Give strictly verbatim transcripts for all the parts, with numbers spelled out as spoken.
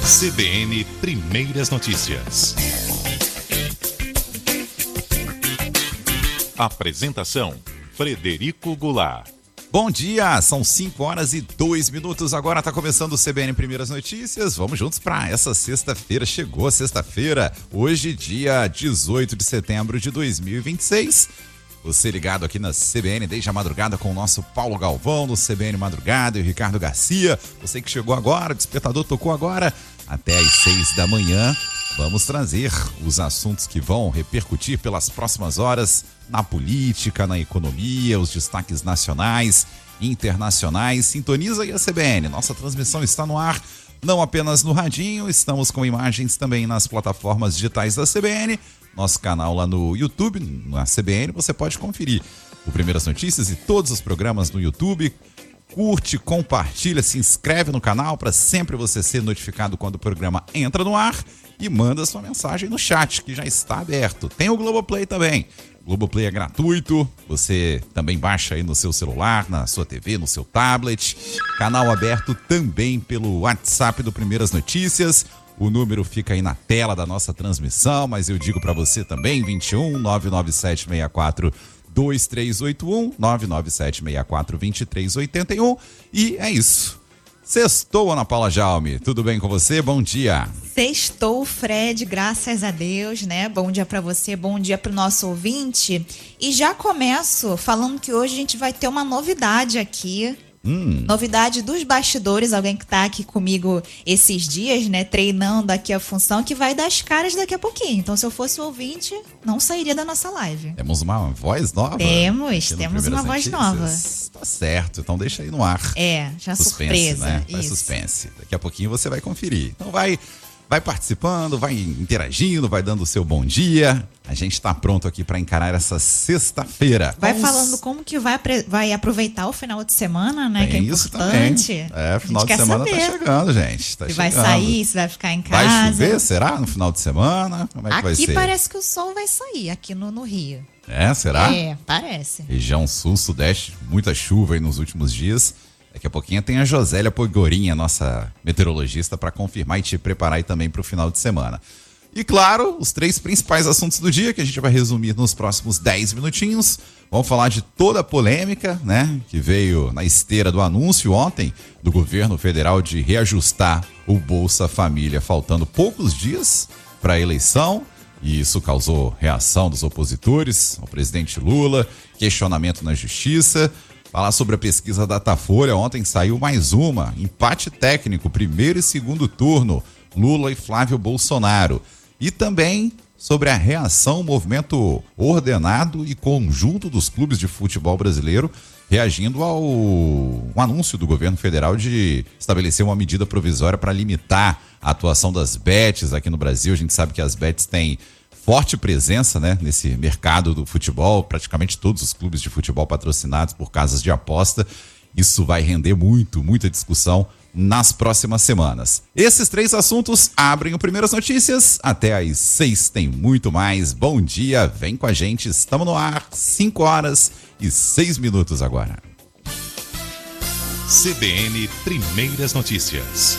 C B N Primeiras Notícias. Apresentação: Frederico Goulart. Bom dia, são cinco horas e dois minutos, agora está começando o C B N Primeiras Notícias. Vamos juntos para essa sexta-feira, chegou a sexta-feira, hoje dia dezoito de setembro de dois mil e vinte e seis. Você ligado aqui na C B N desde a madrugada com o nosso Paulo Galvão, no C B N Madrugada, e o Ricardo Garcia. Você que chegou agora, o despertador tocou agora, até às seis da manhã. Vamos trazer os assuntos que vão repercutir pelas próximas horas na política, na economia, os destaques nacionais, internacionais. Sintoniza aí a C B N. Nossa transmissão está no ar, não apenas no radinho, estamos com imagens também nas plataformas digitais da C B N. Nosso canal lá no YouTube, na C B N, você pode conferir o Primeiras Notícias e todos os programas no YouTube. Curte, compartilha, se inscreve no canal para sempre você ser notificado quando o programa entra no ar e manda sua mensagem no chat, que já está aberto. Tem o Globoplay também. O Globoplay é gratuito, você também baixa aí no seu celular, na sua T V, no seu tablet. Canal aberto também pelo WhatsApp do Primeiras Notícias. O número fica aí na tela da nossa transmissão, mas eu digo para você também, vinte e um, nove nove sete seis quatro dois três oito um, nove nove sete seis quatro dois três oito um. E é isso. Sextou, Ana Paula Jaume. Tudo bem com você? Bom dia. Sextou, Fred, graças a Deus, né? Bom dia para você, bom dia para o nosso ouvinte. E já começo falando que hoje a gente vai ter uma novidade aqui. Hum. Novidade dos bastidores, alguém que tá aqui comigo esses dias, né, treinando aqui a função, que vai dar as caras daqui a pouquinho. Então, se eu fosse ouvinte, não sairia da nossa live. Temos uma voz nova? Temos, temos uma voz nova. Tá certo, então deixa aí no ar. É, já suspense, surpresa. Né? Vai suspense. Daqui a pouquinho você vai conferir. Então vai... Vai participando, vai interagindo, vai dando o seu bom dia. A gente está pronto aqui para encarar essa sexta-feira. Vai Vamos... falando como que vai, vai aproveitar o final de semana, né? Tem que é isso importante. Também. É, final de semana saber. Tá chegando, gente. Tá se chegando. vai sair, se vai ficar em casa. Vai chover, será? No final de semana? Como é que aqui vai ser? Aqui parece que o sol vai sair, aqui no, no Rio. É, será? É, parece. Região sul, sudeste, muita chuva aí nos últimos dias. Daqui a pouquinho tem a Josélia Pogorinha, nossa meteorologista, para confirmar e te preparar aí também para o final de semana. E claro, os três principais assuntos do dia que a gente vai resumir nos próximos dez minutinhos. Vamos falar de toda a polêmica, né, que veio na esteira do anúncio ontem do governo federal de reajustar o Bolsa Família, faltando poucos dias para a eleição. E isso causou reação dos opositores ao presidente Lula, questionamento na justiça. Falar sobre a pesquisa Datafolha, ontem saiu mais uma, empate técnico, primeiro e segundo turno, Lula e Flávio Bolsonaro. E também sobre a reação, movimento ordenado e conjunto dos clubes de futebol brasileiro, reagindo ao um anúncio do governo federal de estabelecer uma medida provisória para limitar a atuação das bets aqui no Brasil. A gente sabe que as bets têm forte presença, né, nesse mercado do futebol, praticamente todos os clubes de futebol patrocinados por casas de aposta. Isso vai render muito, muita discussão nas próximas semanas. Esses três assuntos abrem o Primeiras Notícias. Até às seis tem muito mais. Bom dia, vem com a gente, estamos no ar, cinco horas e seis minutos agora. C B N Primeiras Notícias.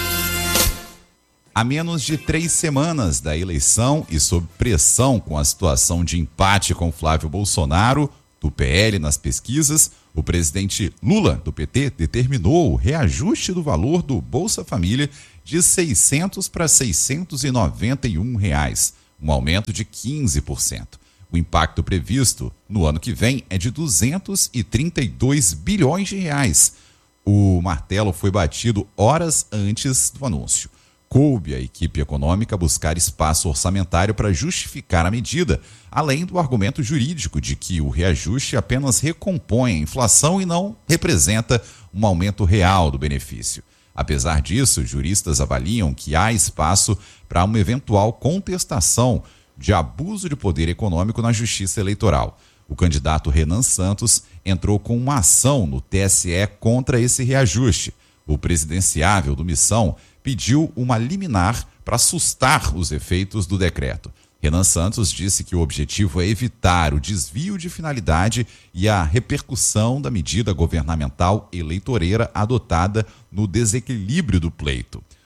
A menos de três semanas da eleição e sob pressão com a situação de empate com Flávio Bolsonaro, do P L nas pesquisas, o presidente Lula, do P T, determinou o reajuste do valor do Bolsa Família de seiscentos para seiscentos e noventa e um reais, um aumento de quinze por cento. O impacto previsto no ano que vem é de duzentos e trinta e dois bilhões de reais. O martelo foi batido horas antes do anúncio. Coube à equipe econômica buscar espaço orçamentário para justificar a medida, além do argumento jurídico de que o reajuste apenas recompõe a inflação e não representa um aumento real do benefício. Apesar disso, juristas avaliam que há espaço para uma eventual contestação de abuso de poder econômico na Justiça Eleitoral. O candidato Renan Santos entrou com uma ação no T S E contra esse reajuste. O presidenciável do Missão pediu uma liminar para sustar os efeitos do decreto. Renan Santos disse que o objetivo é evitar o desvio de finalidade e a repercussão da medida governamental eleitoreira adotada no desequilíbrio do pleito.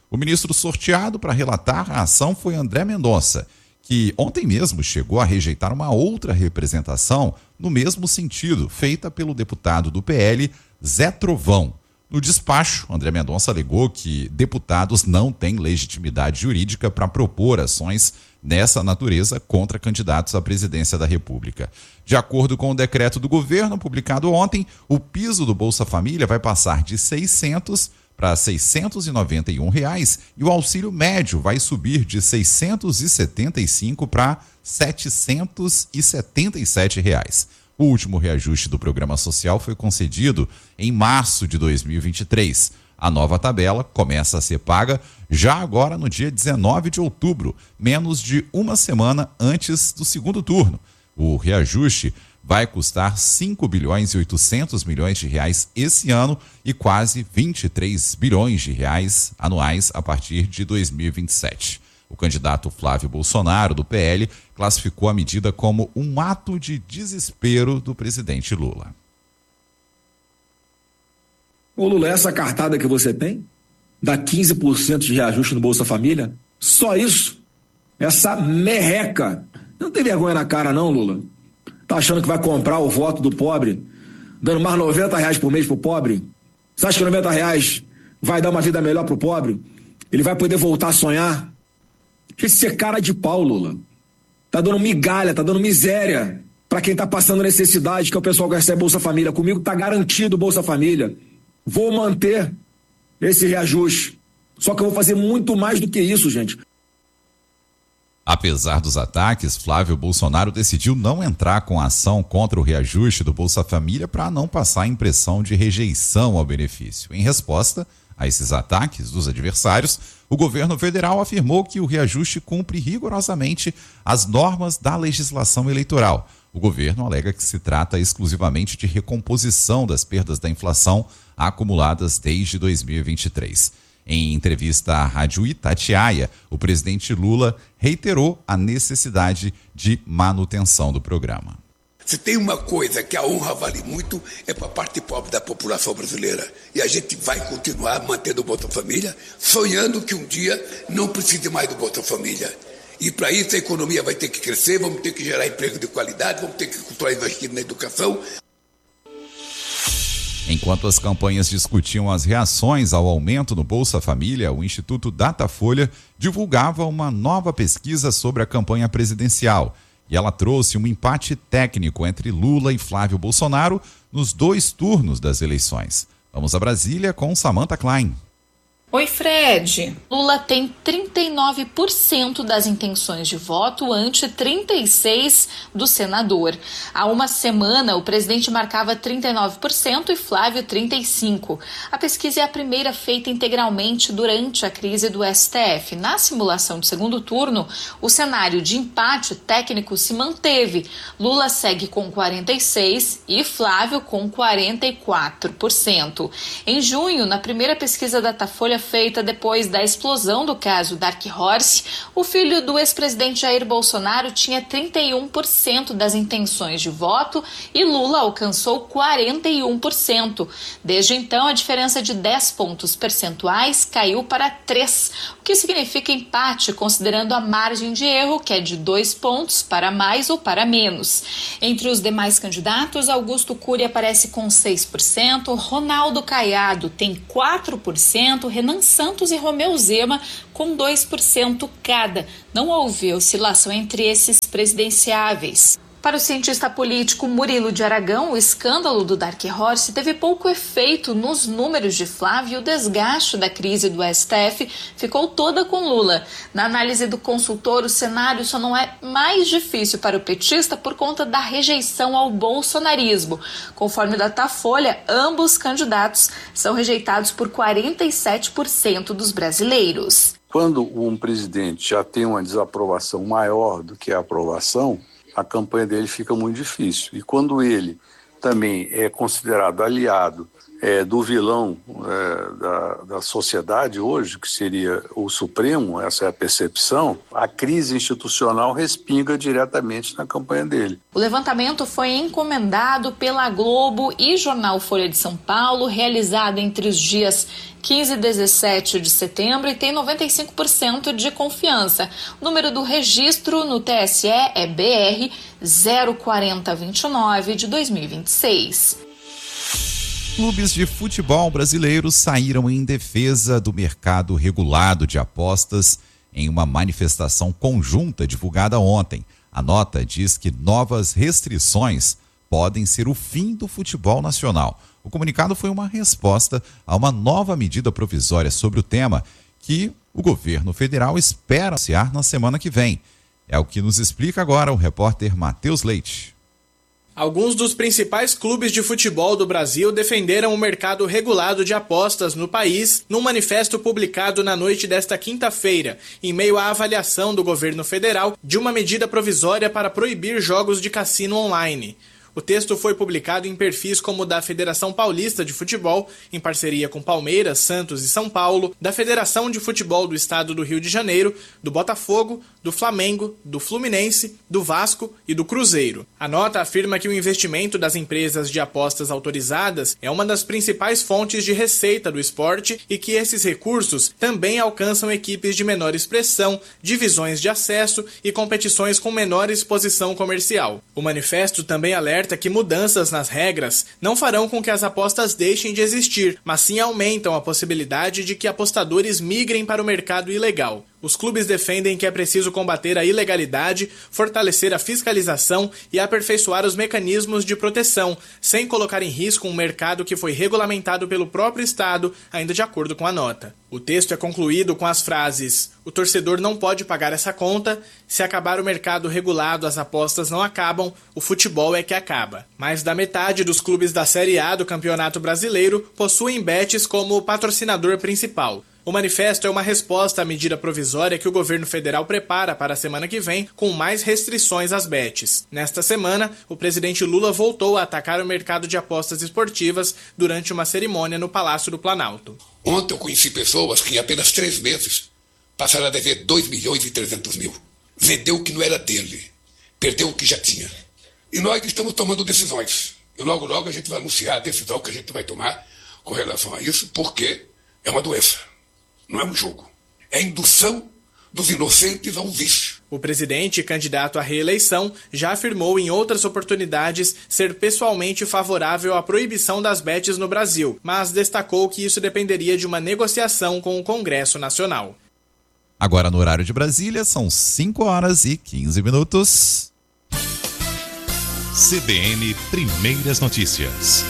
O ministro sorteado para relatar a ação foi André Mendonça, que ontem mesmo chegou a rejeitar uma outra representação no mesmo sentido, feita pelo deputado do P L, Zé Trovão. No despacho, André Mendonça alegou que deputados não têm legitimidade jurídica para propor ações dessa natureza contra candidatos à presidência da República. De acordo com o decreto do governo publicado ontem, o piso do Bolsa Família vai passar de seiscentos para seiscentos e noventa e um reais e o auxílio médio vai subir de seiscentos e setenta e cinco para setecentos e setenta e sete reais. O último reajuste do programa social foi concedido em março de dois mil e vinte e três. A nova tabela começa a ser paga já agora no dia dezenove de outubro, menos de uma semana antes do segundo turno. O reajuste vai custar cinco bilhões e oitocentos milhões de reais esse ano e quase vinte e três bilhões de reais anuais a partir de dois mil e vinte e sete. O candidato Flávio Bolsonaro, do P L, classificou a medida como um ato de desespero do presidente Lula. Ô Lula, essa cartada que você tem, dá quinze por cento de reajuste no Bolsa Família, só isso? Essa merreca. Não tem vergonha na cara não, Lula? Tá achando que vai comprar o voto do pobre, dando mais noventa reais por mês pro pobre? Você acha que noventa reais vai dar uma vida melhor pro pobre? Ele vai poder voltar a sonhar? Esse é cara de pau, Lula. Tá dando migalha, tá dando miséria para quem tá passando necessidade, que é o pessoal que recebe Bolsa Família. Comigo tá garantido Bolsa Família. Vou manter esse reajuste. Só que eu vou fazer muito mais do que isso, gente. Apesar dos ataques, Flávio Bolsonaro decidiu não entrar com ação contra o reajuste do Bolsa Família para não passar a impressão de rejeição ao benefício. Em resposta a esses ataques dos adversários, o governo federal afirmou que o reajuste cumpre rigorosamente as normas da legislação eleitoral. O governo alega que se trata exclusivamente de recomposição das perdas da inflação acumuladas desde dois mil e vinte e três. Em entrevista à Rádio Itatiaia, o presidente Lula reiterou a necessidade de manutenção do programa. Se tem uma coisa que a honra vale muito, é para a parte pobre da população brasileira. E a gente vai continuar mantendo o Bolsa Família, sonhando que um dia não precise mais do Bolsa Família. E para isso a economia vai ter que crescer, vamos ter que gerar emprego de qualidade, vamos ter que continuar investindo na educação. Enquanto as campanhas discutiam as reações ao aumento no Bolsa Família, o Instituto Datafolha divulgava uma nova pesquisa sobre a campanha presidencial. E ela trouxe um empate técnico entre Lula e Flávio Bolsonaro nos dois turnos das eleições. Vamos a Brasília com Samantha Klein. Oi, Fred. Lula tem trinta e nove por cento das intenções de voto ante trinta e seis por cento do senador. Há uma semana, o presidente marcava trinta e nove por cento e Flávio trinta e cinco por cento. A pesquisa é a primeira feita integralmente durante a crise do S T F. Na simulação de segundo turno, o cenário de empate técnico se manteve. Lula segue com quarenta e seis por cento e Flávio com quarenta e quatro por cento. Em junho, na primeira pesquisa da Datafolha feita depois da explosão do caso Dark Horse, o filho do ex-presidente Jair Bolsonaro tinha trinta e um por cento das intenções de voto e Lula alcançou quarenta e um por cento. Desde então, a diferença de dez pontos percentuais caiu para três, o que significa empate, considerando a margem de erro, que é de dois pontos para mais ou para menos. Entre os demais candidatos, Augusto Cury aparece com seis por cento, Ronaldo Caiado tem quatro por cento, Renan Santos e Romeu Zema com dois por cento cada. Não houve oscilação entre esses presidenciáveis. Para o cientista político Murilo de Aragão, o escândalo do Dark Horse teve pouco efeito nos números de Flávio e o desgaste da crise do S T F ficou toda com Lula. Na análise do consultor, o cenário só não é mais difícil para o petista por conta da rejeição ao bolsonarismo. Conforme Datafolha, ambos candidatos são rejeitados por quarenta e sete por cento dos brasileiros. Quando um presidente já tem uma desaprovação maior do que a aprovação, a campanha dele fica muito difícil. E quando ele também é considerado aliado é, do vilão é, da, da sociedade hoje, que seria o Supremo, essa é a percepção, a crise institucional respinga diretamente na campanha dele. O levantamento foi encomendado pela Globo e Jornal Folha de São Paulo, realizado entre os dias quinze e dezessete de setembro, e tem noventa e cinco por cento de confiança. O número do registro no T S E é B R zero quatro zero dois nove de dois mil e vinte e seis. Clubes de futebol brasileiros saíram em defesa do mercado regulado de apostas em uma manifestação conjunta divulgada ontem. A nota diz que novas restrições podem ser o fim do futebol nacional. O comunicado foi uma resposta a uma nova medida provisória sobre o tema que o governo federal espera anunciar na semana que vem. É o que nos explica agora o repórter Matheus Leite. Alguns dos principais clubes de futebol do Brasil defenderam o mercado regulado de apostas no país num manifesto publicado na noite desta quinta-feira, em meio à avaliação do governo federal de uma medida provisória para proibir jogos de cassino online. O texto foi publicado em perfis como o da Federação Paulista de Futebol, em parceria com Palmeiras, Santos e São Paulo, da Federação de Futebol do Estado do Rio de Janeiro, do Botafogo, do Flamengo, do Fluminense, do Vasco e do Cruzeiro. A nota afirma que o investimento das empresas de apostas autorizadas é uma das principais fontes de receita do esporte e que esses recursos também alcançam equipes de menor expressão, divisões de acesso e competições com menor exposição comercial. O manifesto também alerta que mudanças nas regras não farão com que as apostas deixem de existir, mas sim aumentam a possibilidade de que apostadores migrem para o mercado ilegal. Os clubes defendem que é preciso combater a ilegalidade, fortalecer a fiscalização e aperfeiçoar os mecanismos de proteção, sem colocar em risco um mercado que foi regulamentado pelo próprio Estado, ainda de acordo com a nota. O texto é concluído com as frases: o torcedor não pode pagar essa conta, se acabar o mercado regulado as apostas não acabam, o futebol é que acaba. Mais da metade dos clubes da Série A do Campeonato Brasileiro possuem bets como patrocinador principal. O manifesto é uma resposta à medida provisória que o governo federal prepara para a semana que vem, com mais restrições às bets. Nesta semana, o presidente Lula voltou a atacar o mercado de apostas esportivas durante uma cerimônia no Palácio do Planalto. Ontem eu conheci pessoas que em apenas três meses passaram a dever dois milhões e trezentos mil. Vendeu o que não era dele, perdeu o que já tinha. E nós estamos tomando decisões. E logo, logo a gente vai anunciar a decisão que a gente vai tomar com relação a isso, porque é uma doença. Não é um jogo. É a indução dos inocentes ao vício. O presidente, candidato à reeleição, já afirmou em outras oportunidades ser pessoalmente favorável à proibição das bets no Brasil, mas destacou que isso dependeria de uma negociação com o Congresso Nacional. Agora no horário de Brasília são cinco horas e quinze minutos. C B N Primeiras Notícias.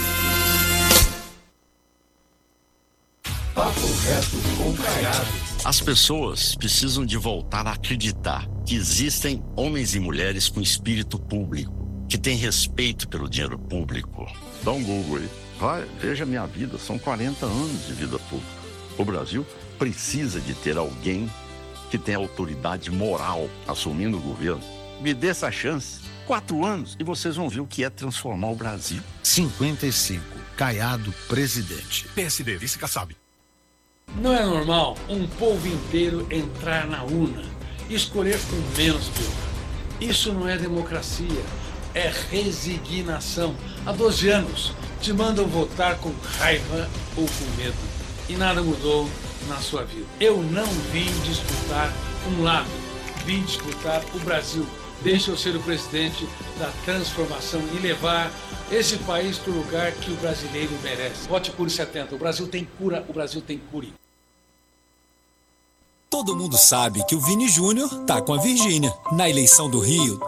Papo reto com Caiado. As pessoas precisam de voltar a acreditar que existem homens e mulheres com espírito público, que têm respeito pelo dinheiro público. Dá um Google aí. Vai, veja minha vida, são quarenta anos de vida pública. O Brasil precisa de ter alguém que tenha autoridade moral assumindo o governo. Me dê essa chance. Quatro anos e vocês vão ver o que é transformar o Brasil. cinquenta e cinco. Caiado, presidente. P S D, vice Kassab. Não é normal um povo inteiro entrar na urna e escolher com menos de um. Isso não é democracia, é resignação. Há doze anos te mandam votar com raiva ou com medo e nada mudou na sua vida. Eu não vim disputar um lado, vim disputar o Brasil. Deixa eu ser o presidente da transformação e levar esse país para o lugar que o brasileiro merece. Vote Cure setenta. O Brasil tem cura, o Brasil tem cure. Todo mundo sabe que o Vini Júnior tá com a Virgínia. Na eleição do Rio,